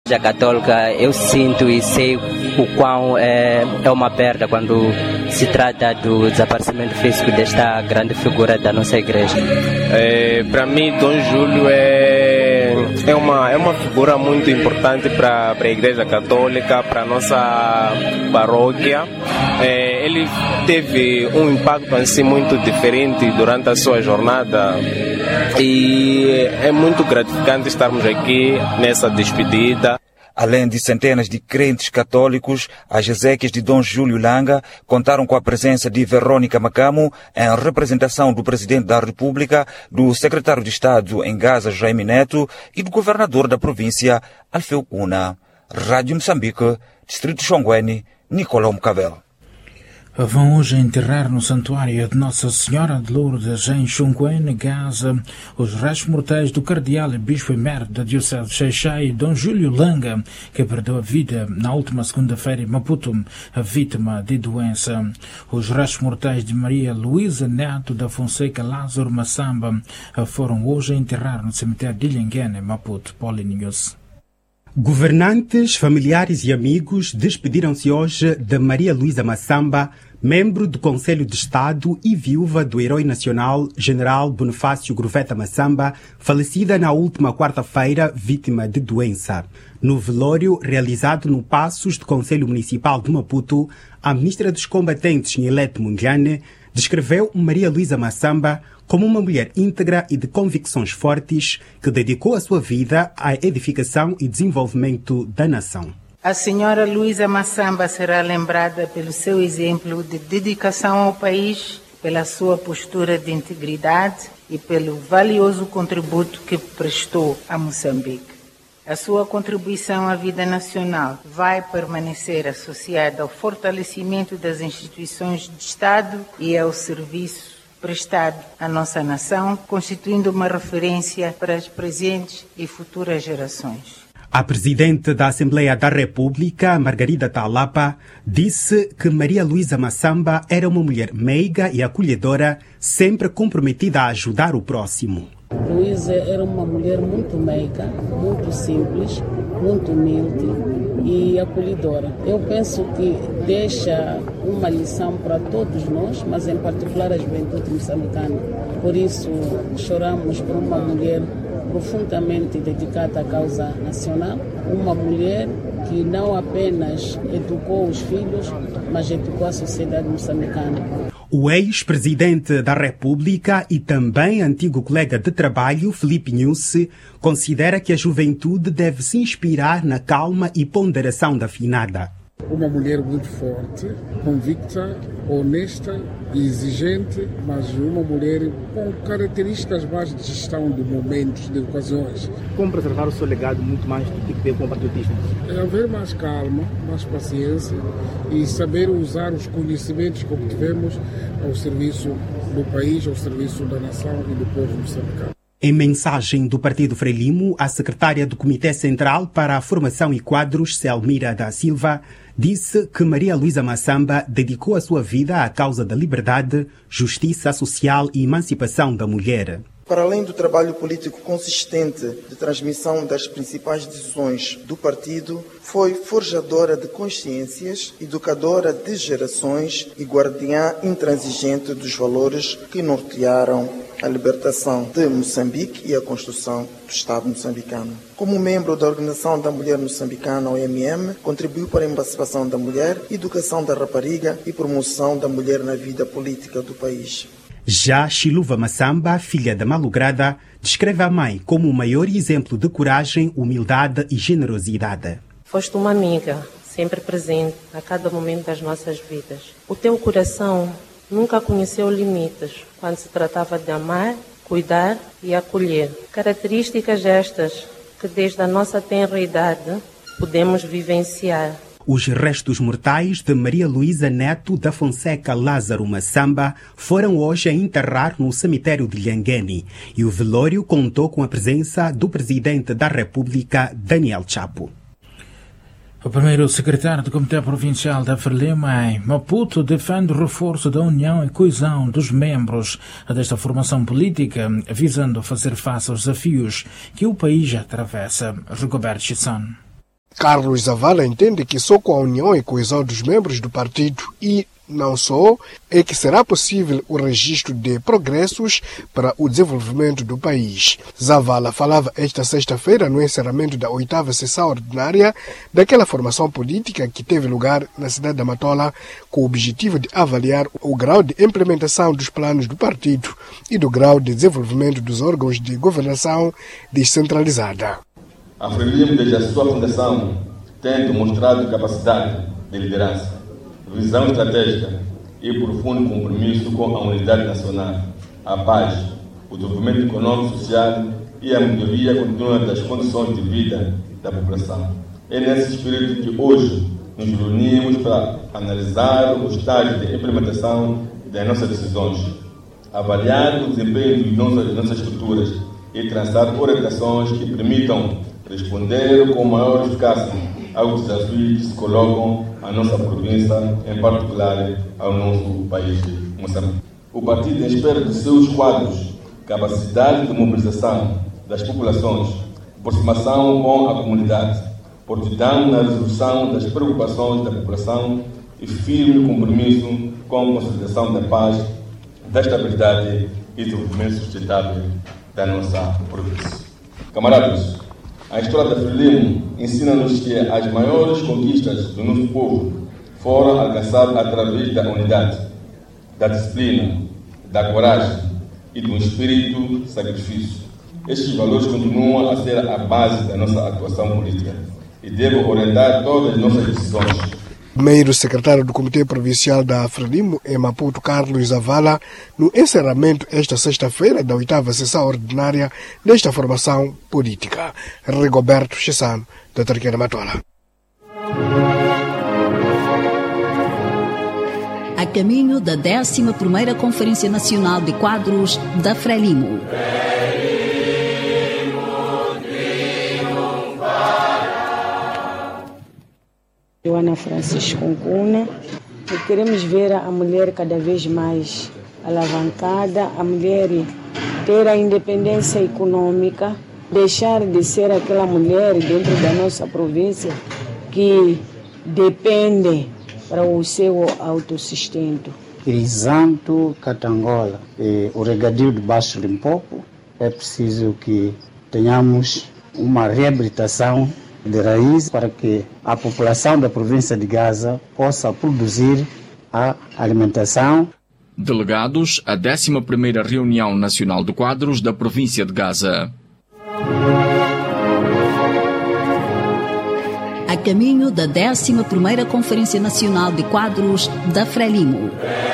A católica, eu sinto e sei o quão é uma perda quando se trata do desaparecimento físico desta grande figura da nossa igreja. Para mim, Dom Júlio é uma figura muito importante para a Igreja Católica, para a nossa paróquia. Ele teve um impacto assim muito diferente durante a sua jornada e é muito gratificante estarmos aqui nessa despedida. Além de centenas de crentes católicos, as exéquias de Dom Júlio Langa contaram com a presença de Verônica Macamo, em representação do Presidente da República, do Secretário de Estado em Gaza, Jaime Neto, e do Governador da província, Alfeu Una. Rádio Moçambique, Distrito Xonguene, Nicolau Mcavel. Vão hoje enterrar no Santuário de Nossa Senhora de Lourdes, em Xonguene, Gaza, os restos mortais do cardeal e bispo emérito da Diocese de Xai-Xai, Dom Júlio Langa, que perdeu a vida na última segunda-feira em Maputo, vítima de doença. Os restos mortais de Maria Luísa Neto da Fonseca Lázaro Massamba foram hoje enterrar no cemitério de Ilhanguene, em Maputo. Polininhos. Governantes, familiares e amigos despediram-se hoje de Maria Luísa Massamba, membro do Conselho de Estado e viúva do herói nacional General Bonifácio Groveta Massamba, falecida na última quarta-feira, vítima de doença. No velório realizado no Passos do Conselho Municipal de Maputo, a ministra dos Combatentes, Nhelete Mundiane, descreveu Maria Luísa Massamba como uma mulher íntegra e de convicções fortes que dedicou a sua vida à edificação e desenvolvimento da nação. A senhora Luísa Massamba será lembrada pelo seu exemplo de dedicação ao país, pela sua postura de integridade e pelo valioso contributo que prestou a Moçambique. A sua contribuição à vida nacional vai permanecer associada ao fortalecimento das instituições de Estado e ao serviço prestado à nossa nação, constituindo uma referência para as presentes e futuras gerações. A Presidente da Assembleia da República, Margarida Talapa, disse que Maria Luísa Massamba era uma mulher meiga e acolhedora, sempre comprometida a ajudar o próximo. Luísa era uma mulher muito meiga, muito simples, muito humilde e acolhedora. Eu penso que deixa uma lição para todos nós, mas em particular a juventude moçambicana. Por isso, choramos por uma mulher profundamente dedicada à causa nacional, uma mulher que não apenas educou os filhos, mas educou a sociedade moçambicana. O ex-presidente da República e também antigo colega de trabalho, Filipe Nussi, considera que a juventude deve se inspirar na calma e ponderação da finada. Uma mulher muito forte, convicta, honesta e exigente, mas uma mulher com características mais de gestão de momentos, de ocasiões. Como preservar o seu legado muito mais do que ter com o patriotismo? É haver mais calma, mais paciência e saber usar os conhecimentos que obtivemos ao serviço do país, ao serviço da nação e do povo moçambicano. Em mensagem do Partido Frelimo, a secretária do Comitê Central para a Formação e Quadros, Selmira da Silva, disse que Maria Luísa Massamba dedicou a sua vida à causa da liberdade, justiça social e emancipação da mulher. Para além do trabalho político consistente de transmissão das principais decisões do partido, foi forjadora de consciências, educadora de gerações e guardiã intransigente dos valores que nortearam a libertação de Moçambique e a construção do Estado moçambicano. Como membro da Organização da Mulher Moçambicana, OMM, contribuiu para a emancipação da mulher, educação da rapariga e promoção da mulher na vida política do país. Já Chiluva Massamba, filha da malograda, descreve a mãe como o maior exemplo de coragem, humildade e generosidade. Foste uma amiga, sempre presente a cada momento das nossas vidas. O teu coração nunca conheceu limites quando se tratava de amar, cuidar e acolher. Características estas que desde a nossa tenra idade podemos vivenciar. Os restos mortais de Maria Luísa Neto da Fonseca Lázaro Massamba foram hoje a enterrar no cemitério de Ilhanguene e o velório contou com a presença do Presidente da República, Daniel Chapo. O primeiro secretário do Comitê Provincial da Frelimo em Maputo defende o reforço da união e coesão dos membros desta formação política, visando fazer face aos desafios que o país atravessa. Rigoberto Chisson. Carlos Zavala entende que só com a união e coesão dos membros do partido e não só é que será possível o registro de progressos para o desenvolvimento do país. Zavala falava esta sexta-feira no encerramento da 8ª sessão ordinária daquela formação política que teve lugar na cidade da Matola, com o objetivo de avaliar o grau de implementação dos planos do partido e do grau de desenvolvimento dos órgãos de governação descentralizada. A Frelimo, desde a sua fundação, tem demonstrado capacidade de liderança, visão estratégica e profundo compromisso com a unidade nacional, a paz, o desenvolvimento econômico e social e a melhoria contínua das condições de vida da população. É nesse espírito que hoje nos reunimos para analisar o estágio de implementação das nossas decisões, avaliar o desempenho de nossas estruturas e traçar orientações que permitam responder com maior eficácia aos desafios que se colocam à nossa província, em particular ao nosso país de Moçambique. O partido espera de seus quadros capacidade de mobilização das populações, aproximação com a comunidade, prontidão na resolução das preocupações da população e firme compromisso com a consolidação da paz, da estabilidade e desenvolvimento sustentável da nossa província. Camaradas, a história da Frelimo ensina-nos que as maiores conquistas do nosso povo foram alcançadas através da unidade, da disciplina, da coragem e do espírito de sacrifício. Estes valores continuam a ser a base da nossa atuação política e devem orientar todas as nossas decisões. O primeiro secretário do Comitê Provincial da Frelimo, em Maputo, Carlos Zavala, no encerramento esta sexta-feira da 8ª sessão ordinária desta formação política. Rigoberto Chissano, da Tarquia da Matola. A caminho da 11ª Conferência Nacional de Quadros da Frelimo. Joana Francisco Nkuna, e queremos ver a mulher cada vez mais alavancada, a mulher ter a independência econômica, deixar de ser aquela mulher dentro da nossa província que depende para o seu autossustento. Crisanto Catangola, o regadio de Baixo Limpopo, é preciso que tenhamos uma reabilitação de raiz para que a população da província de Gaza possa produzir a alimentação. Delegados à 11ª Reunião Nacional de Quadros da província de Gaza. A caminho da 11ª Conferência Nacional de Quadros da Frelimo.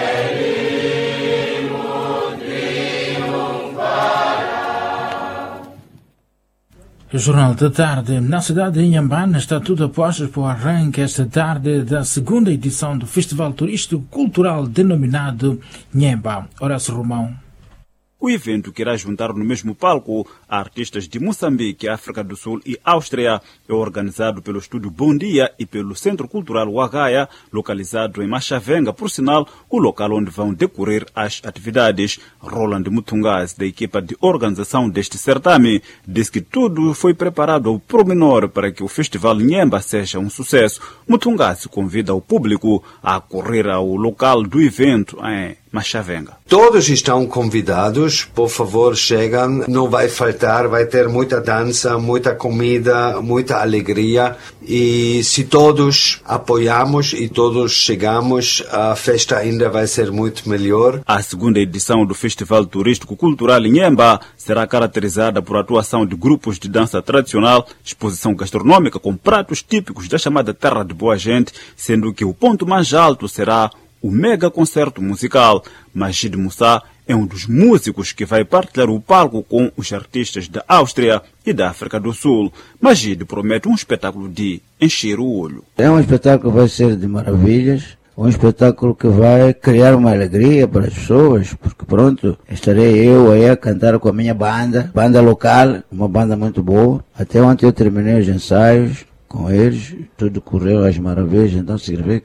O Jornal da Tarde. Na cidade de Inhambane está tudo a postos para o arranque esta tarde da segunda edição do Festival Turístico Cultural denominado Nhemba. Horácio Romão. O evento que irá juntar no mesmo palco artistas de Moçambique, África do Sul e Áustria é organizado pelo Estúdio Bom Dia e pelo Centro Cultural Wagaya, localizado em Machavenga, por sinal, o local onde vão decorrer as atividades. Roland Mutungaz, da equipa de organização deste certame, diz que tudo foi preparado ao pormenor para que o Festival Nhemba seja um sucesso. Mutungaz convida o público a correr ao local do evento em Machavenga. Todos estão convidados, por favor, chegam, não vai faltar, vai ter muita dança, muita comida, muita alegria e se todos apoiamos e todos chegamos, a festa ainda vai ser muito melhor. A segunda edição do Festival Turístico Cultural Nhemba será caracterizada por atuação de grupos de dança tradicional, exposição gastronômica com pratos típicos da chamada Terra de Boa Gente, sendo que o ponto mais alto será o mega concerto musical. Majid Moussa é um dos músicos que vai partilhar o palco com os artistas da Áustria e da África do Sul. Majid promete um espetáculo de encher o olho. É um espetáculo que vai ser de maravilhas, um espetáculo que vai criar uma alegria para as pessoas, porque pronto, estarei eu aí a cantar com a minha banda local, uma banda muito boa. Até ontem eu terminei os ensaios com eles, tudo correu às maravilhas, então significa que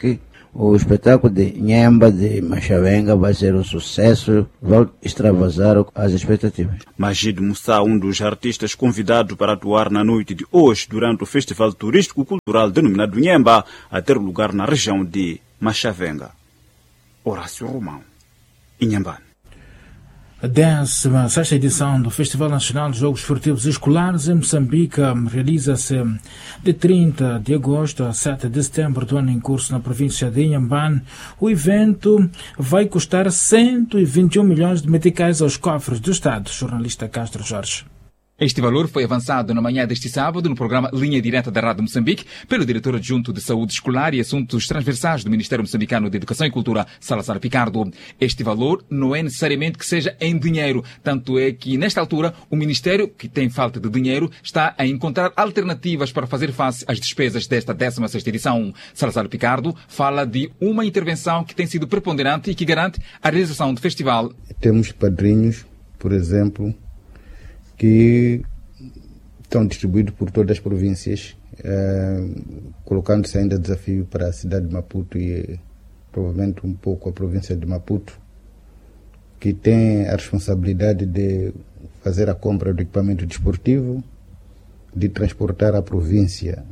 o espetáculo de Nhemba de Machavenga vai ser um sucesso, vai extravasar as expectativas. Magid Moussa, um dos artistas convidados para atuar na noite de hoje durante o Festival Turístico Cultural denominado Nhemba, a ter lugar na região de Machavenga. Horácio Romão, Inhambane. A 16ª edição do Festival Nacional de Jogos Esportivos Escolares em Moçambique realiza-se de 30 de agosto a 7 de setembro do ano em curso na província de Inhambane. O evento vai custar 121 milhões de meticais aos cofres do Estado. Jornalista Castro Jorge. Este valor foi avançado na manhã deste sábado no programa Linha Direta da Rádio Moçambique pelo diretor adjunto de Saúde Escolar e Assuntos Transversais do Ministério Moçambicano de Educação e Cultura, Salazar Picardo. Este valor não é necessariamente que seja em dinheiro, tanto é que, nesta altura, o Ministério, que tem falta de dinheiro, está a encontrar alternativas para fazer face às despesas desta 16ª edição. Salazar Picardo fala de uma intervenção que tem sido preponderante e que garante a realização do festival. Temos padrinhos, por exemplo, que estão distribuídos por todas as províncias, colocando-se ainda desafio para a cidade de Maputo e provavelmente um pouco a província de Maputo, que tem a responsabilidade de fazer a compra do equipamento desportivo, de transportar a província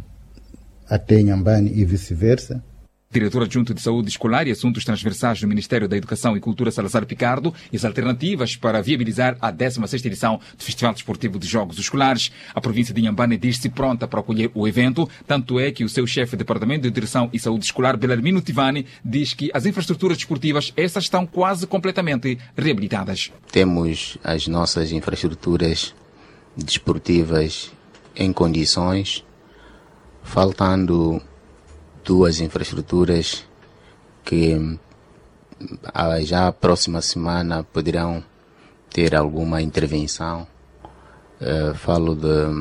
até Inhambane e vice-versa. Diretor adjunto de Saúde Escolar e Assuntos Transversais do Ministério da Educação e Cultura, Salazar Picardo, e as alternativas para viabilizar a 16ª edição do Festival Desportivo de Jogos Escolares. A província de Inhambane diz-se pronta para acolher o evento, tanto é que o seu chefe de Departamento de Direção e Saúde Escolar, Belarmino Tivani, diz que as infraestruturas desportivas, essas estão quase completamente reabilitadas. Temos as nossas infraestruturas desportivas em condições, faltando duas infraestruturas que já a próxima semana poderão ter alguma intervenção. Falo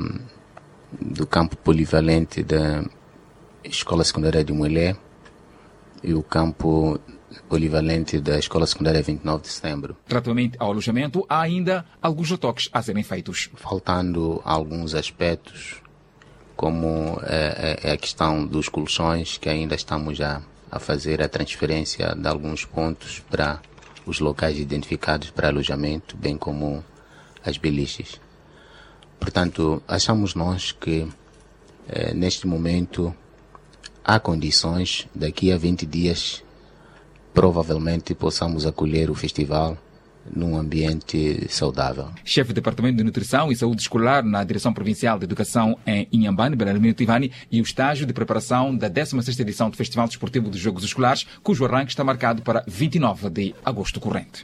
do campo polivalente da Escola Secundária de Mulher e o campo polivalente da Escola Secundária 29 de Setembro. Relativamente ao alojamento, há ainda alguns retoques a serem feitos. Faltando alguns aspectos, como a questão dos colchões, que ainda estamos a fazer a transferência de alguns pontos para os locais identificados para alojamento, bem como as beliches. Portanto, achamos nós que neste momento há condições, daqui a 20 dias, provavelmente possamos acolher o festival num ambiente saudável. Chefe do Departamento de Nutrição e Saúde Escolar na Direção Provincial de Educação em Inhambane, Belarmino Tivani, e o estágio de preparação da 16ª edição do Festival Desportivo dos Jogos Escolares, cujo arranque está marcado para 29 de agosto corrente.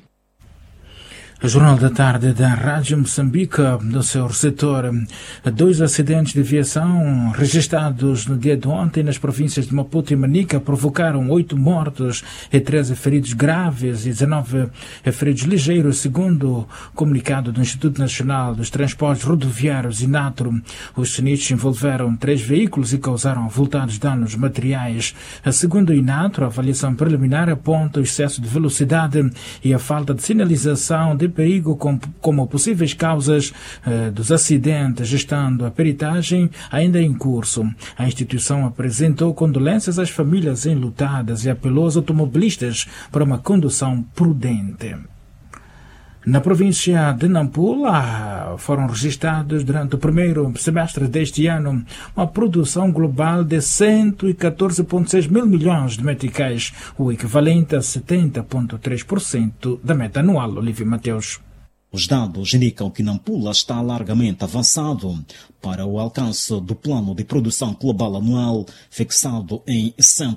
O Jornal da Tarde da Rádio Moçambique, do seu setor. 2 acidentes de aviação registrados no dia de ontem nas províncias de Maputo e Manica provocaram 8 mortos e 13 feridos graves e 19 feridos ligeiros, segundo o comunicado do Instituto Nacional dos Transportes Rodoviários, INATRO. Os sinistros envolveram 3 veículos e causaram avultados danos materiais. Segundo o INATRO, a avaliação preliminar aponta o excesso de velocidade e a falta de sinalização de perigo como possíveis causas dos acidentes, estando a peritagem ainda em curso. A instituição apresentou condolências às famílias enlutadas e apelou aos automobilistas para uma condução prudente. Na província de Nampula foram registrados durante o primeiro semestre deste ano uma produção global de 114,6 mil milhões de meticais, o equivalente a 70,3% da meta anual. Olívio Mateus. Os dados indicam que Nampula está largamente avançado para o alcance do plano de produção global anual fixado em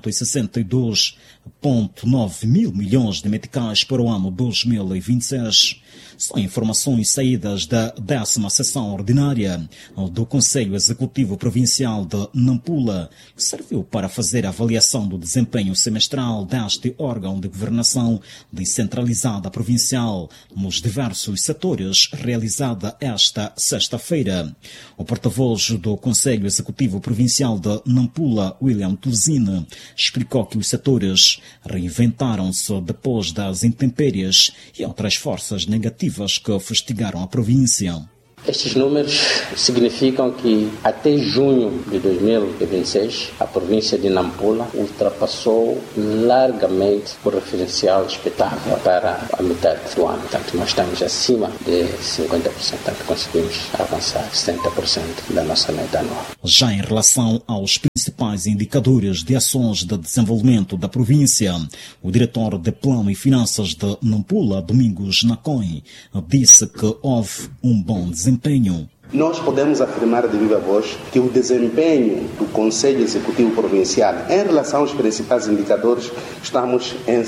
162,9 mil milhões de meticais para o ano 2026. São informações saídas da 10ª sessão ordinária do Conselho Executivo Provincial de Nampula, que serviu para fazer a avaliação do desempenho semestral deste órgão de governação descentralizada provincial nos diversos setores, realizada esta sexta-feira. O porta-voz do Conselho Executivo Provincial de Nampula, William Tuzine, explicou que os setores reinventaram-se depois das intempéries e outras forças negativas que fustigaram a província. Estes números significam que até junho de 2026 a província de Nampula ultrapassou largamente o referencial expectável para a metade do ano. Portanto, nós estamos acima de 50%, portanto conseguimos avançar 70% da nossa meta anual. Já em relação aos principais indicadores de ações de desenvolvimento da província, o diretor de Plano e Finanças de Nampula, Domingos Nakoi, disse que houve um bom desempenho. Nós podemos afirmar de viva voz que o desempenho do Conselho Executivo Provincial em relação aos principais indicadores estamos em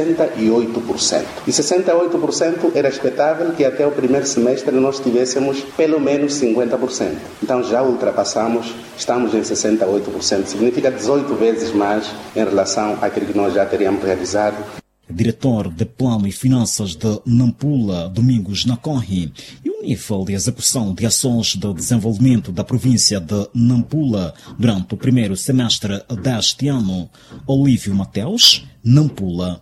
68%. E 68% era expectável que até o primeiro semestre nós tivéssemos pelo menos 50%. Então já ultrapassamos, estamos em 68%. Significa 18 vezes mais em relação àquilo que nós já teríamos realizado. Diretor de Plano e Finanças de Nampula, Domingos Nakoi, e o nível de execução de ações de desenvolvimento da província de Nampula durante o primeiro semestre deste ano. Olívio Mateus, Nampula.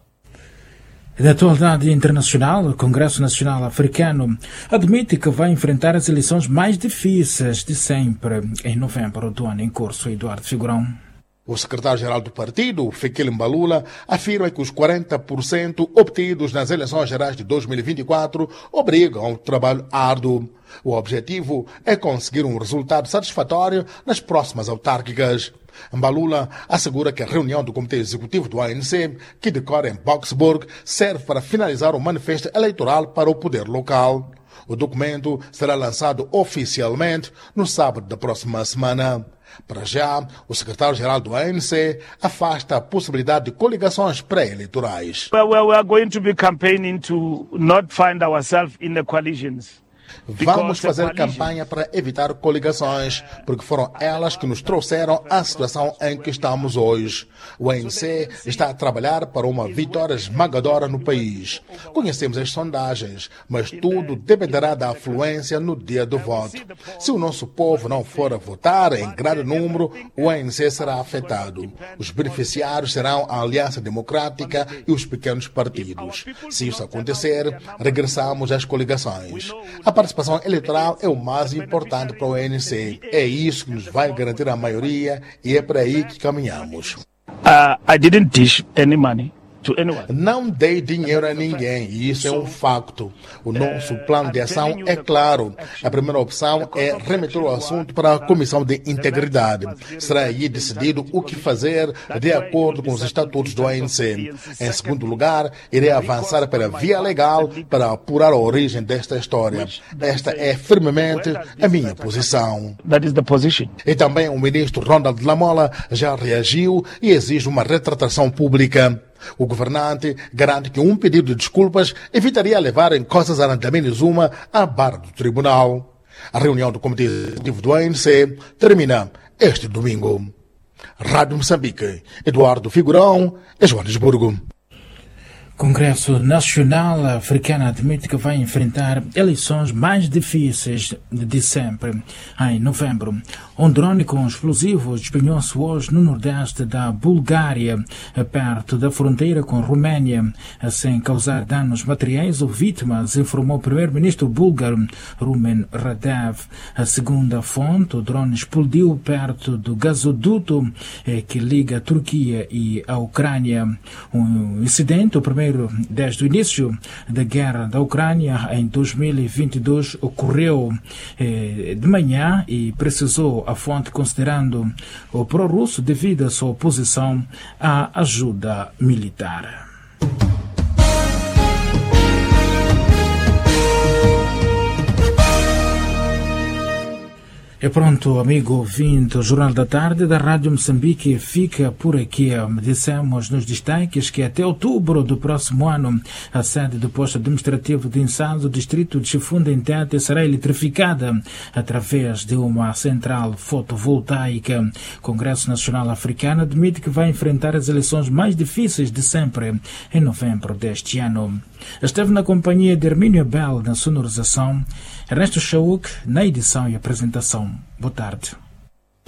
Da atualidade internacional, o Congresso Nacional Africano admite que vai enfrentar as eleições mais difíceis de sempre em novembro do ano em curso. Eduardo Figurão. O secretário-geral do partido, Fikile Mbalula, afirma que os 40% obtidos nas eleições gerais de 2024 obrigam ao trabalho árduo. O objetivo é conseguir um resultado satisfatório nas próximas autárquicas. Mbalula assegura que a reunião do Comitê Executivo do ANC, que decorre em Boksburg, serve para finalizar o manifesto eleitoral para o poder local. O documento será lançado oficialmente no sábado da próxima semana. Para já, o secretário-geral do ANC afasta a possibilidade de coligações pré-eleitorais. We are going to be campaigning to not find ourselves in the coalitions. Vamos fazer campanha para evitar coligações, porque foram elas que nos trouxeram à situação em que estamos hoje. O ANC está a trabalhar para uma vitória esmagadora no país. Conhecemos as sondagens, mas tudo dependerá da afluência no dia do voto. Se o nosso povo não for a votar em grande número, o ANC será afetado. Os beneficiários serão a Aliança Democrática e os pequenos partidos. Se isso acontecer, regressamos às coligações. A participação eleitoral é o mais importante para o ANC. É isso que nos vai garantir a maioria e é para aí que caminhamos. I didn't dish any money to anyone. Não dei dinheiro a ninguém, e isso é um facto. O nosso plano de ação é claro. A primeira opção é remeter o assunto para a Comissão de Integridade. Será aí decidido o que fazer de acordo com os estatutos do ANC. Em segundo lugar, irei avançar pela via legal para apurar a origem desta história. Esta é firmemente a minha posição. That is the position. E também o ministro Ronald Lamola já reagiu e exige uma retratação pública. O governante garante que um pedido de desculpas evitaria levar em Coisas Dlamini Zuma à barra do tribunal. A reunião do Comitê Executivo do ANC termina este domingo. Rádio Moçambique, Eduardo Figurão, Joanesburgo. Congresso Nacional Africano admite que vai enfrentar eleições mais difíceis de sempre em novembro. Um drone com explosivos despenhou-se hoje no nordeste da Bulgária, perto da fronteira com Roménia, sem causar danos materiais ou vítimas, informou o primeiro-ministro búlgaro Rumen Radev. A segunda fonte, o drone explodiu perto do gasoduto que liga a Turquia e a Ucrânia. Um incidente, o primeiro desde o início da guerra da Ucrânia em 2022, ocorreu de manhã e precisou a fonte considerando o pró-russo devido à sua oposição à ajuda militar. É pronto, amigo ouvinte, o Jornal da Tarde da Rádio Moçambique fica por aqui. Dissemos nos destaques que até outubro do próximo ano a sede do posto administrativo de Insado, distrito de Chifunda em Tete, será eletrificada através de uma central fotovoltaica. O Congresso Nacional Africano admite que vai enfrentar as eleições mais difíceis de sempre em novembro deste ano. Esteve na companhia de Hermínio Abel na sonorização, Ernesto Chauk na edição e apresentação. Boa tarde.